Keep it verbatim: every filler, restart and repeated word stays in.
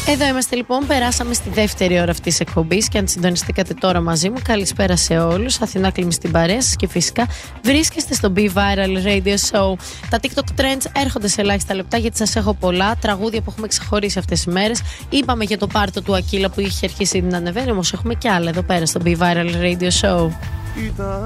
Εδώ είμαστε λοιπόν, περάσαμε στη δεύτερη ώρα αυτής της εκπομπής και αν συντονιστήκατε τώρα μαζί μου, καλησπέρα σε όλους. Αθηνά Κλίμη στην παρέα σας και φυσικά βρίσκεστε στο Be Viral Radio Show. Τα TikTok Trends έρχονται σε ελάχιστα λεπτά γιατί σας έχω πολλά τραγούδια που έχουμε ξεχωρίσει αυτές τις μέρες. Είπαμε για το πάρτο του Ακύλα που είχε αρχίσει να ανεβαίνει, όμως έχουμε και άλλα εδώ πέρα στο Be Viral Radio Show.